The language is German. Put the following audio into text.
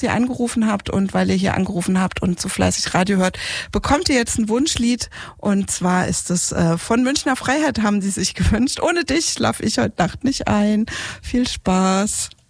ihr angerufen habt und weil ihr hier angerufen habt und so fleißig Radio hört, bekommt ihr jetzt ein Wunschlied und zwar ist es von Münchner Freiheit haben sie sich gewünscht. Ohne dich schlaf ich heute Nacht nicht ein. Viel Spaß.